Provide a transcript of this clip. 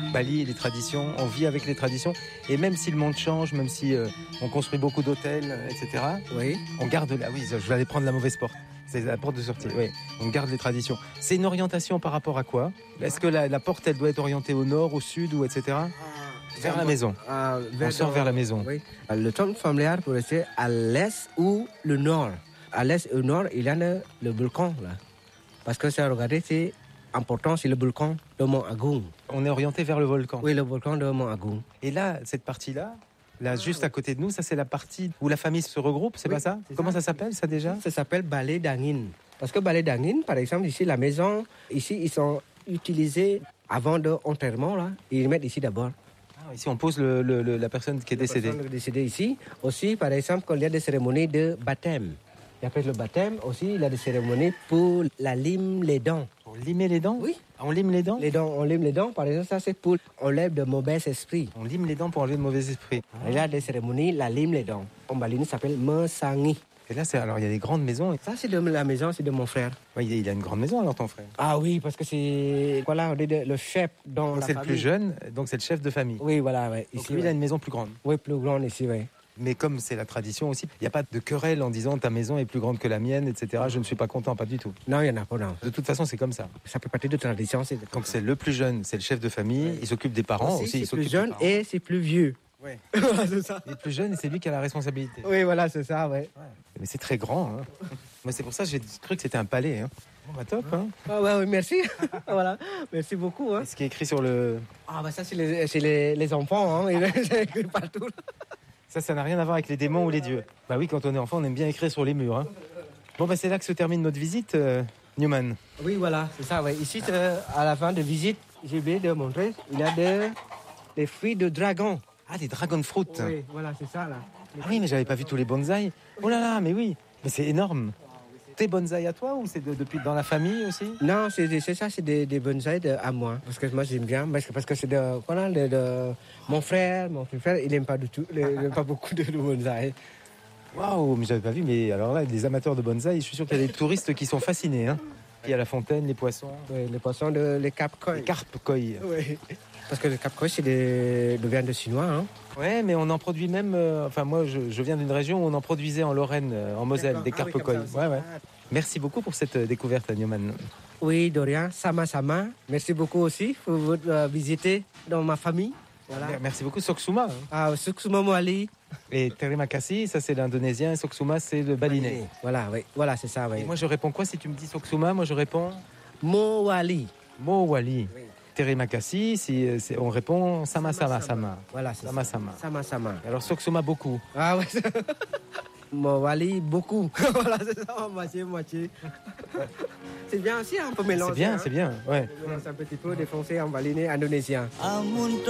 Bali, les traditions, on vit avec les traditions. Et même si le monde change, même si on construit beaucoup d'hôtels, etc., Oui. on garde... Ah oui, je vais aller prendre la mauvaise porte. C'est la porte de sortie, oui. On garde les traditions. C'est une orientation par rapport à quoi? Est-ce que la porte, elle doit être orientée au nord, au sud, ou etc.? Vers la maison. On sort vers la maison. Oui. Le temple familial pourrait être à l'est ou le nord. À l'est et au nord, il y a le volcan, là. Parce que ça, regardez, c'est important, c'est le volcan de Mont Agung. On est orienté vers le volcan. Oui, le volcan de Mont Agung. Et là, cette partie-là, là, juste à côté de nous, ça c'est la partie où la famille se regroupe, c'est pas ça? Comment ça s'appelle ça déjà? Ça s'appelle Balai d'Angin. Parce que Balai d'Angin, par exemple, ici, la maison, ici, ils sont utilisés avant l'enterrement, là. Ils mettent ici d'abord. Ah, ici, on pose la personne qui est décédée. La personne décédée ici. Aussi, par exemple, quand il y a des cérémonies de baptême. Et après le baptême, aussi, il y a des cérémonies pour la lime les dents. Pour limer les dents? Oui. On lime les dents? Les dents, on lime les dents, par exemple, ça c'est pour enlève de mauvais esprits. On lime les dents pour enlever de mauvais esprits. Il y a des cérémonies, la lime les dents. En Bali, ça s'appelle Mesangi. Et là, alors il y a des grandes maisons. Ça, c'est de la maison, c'est de mon frère. Ouais, il a une grande maison alors ton frère. Ah oui, parce que c'est voilà, on est le chef dans la famille. C'est le plus jeune, donc c'est le chef de famille. Oui, voilà, ouais. Donc Ici, lui, il a une maison plus grande. Oui, plus grande ici, oui. Mais comme c'est la tradition aussi, il n'y a pas de querelle en disant ta maison est plus grande que la mienne, etc. Je ne suis pas content, pas du tout. Non, il n'y en a pas, non. De toute façon, c'est comme ça. Ça fait partie de la tradition. Donc c'est le plus jeune, c'est le chef de famille, il s'occupe des parents aussi. C'est plus jeune et c'est plus vieux. Ouais. Voilà, c'est ça. Il est plus jeune et c'est lui qui a la responsabilité. Oui, voilà, c'est ça, ouais. Mais c'est très grand. Hein. Moi, c'est pour ça que j'ai cru que c'était un palais. Hein. Bon, bah top. Hein. Ah ouais, oui, merci. Voilà, merci beaucoup. Hein. Ce qui est écrit sur le... Ah bah ça, c'est les enfants. Hein. C'est écrit partout. Ça n'a rien à voir avec les démons ou les dieux. Bah oui, quand on est enfant, on aime bien écrire sur les murs. Hein. Bon, bah c'est là que se termine notre visite, Newman. Oui, voilà, c'est ça. Ouais. Ici, à la fin de visite, j'ai oublié de montrer, il y a des fruits de dragon. Ah, des dragon fruits. Oui, voilà, c'est ça, là. Ah oui, mais j'avais pas vu tous les bonsaïs. Oh là là, mais oui. Mais c'est énorme. Tes bonsaïs à toi ou c'est depuis dans la famille aussi? Non, c'est ça, c'est des bonsaïs à moi. Parce que moi, j'aime bien. Parce que c'est de mon frère, il n'aime pas du tout, il n'aime pas beaucoup de bonsaïs. Waouh, mais j'avais pas vu. Mais alors là, les amateurs de bonsaïs, je suis sûr qu'il y a des touristes qui sont fascinés. Hein. Il y a la fontaine, les poissons. Oui, les poissons, les carpes koi. Les carpes koi. Oui. Parce que le carpe koi, c'est de viande de chinois. Hein. Ouais, mais on en produit même. Enfin, moi, je viens d'une région où on en produisait en Lorraine, en Moselle, des carpes koi. Ouais. Merci beaucoup pour cette découverte, Newman. Oui, de rien. Sama. Merci beaucoup aussi pour votre visite dans ma famille. Voilà. Merci beaucoup, Soksuma. Ah, Soksuma Moali. Et Terima kasih, ça c'est l'indonésien, et Soksuma c'est le balinais. Voilà, oui. Voilà, c'est ça, oui. Et moi je réponds quoi si tu me dis Soksuma? Moi je réponds Mowali. Mowali. Oui. Terima kasih, on répond Sama. Voilà, c'est Sama. Sama. Alors Soksuma beaucoup. Ah ouais. Mowali beaucoup. Voilà, c'est ça, moitié. C'est bien aussi, un peu mélangé. C'est bien, ouais. C'est un petit peu des français en balinais indonésien.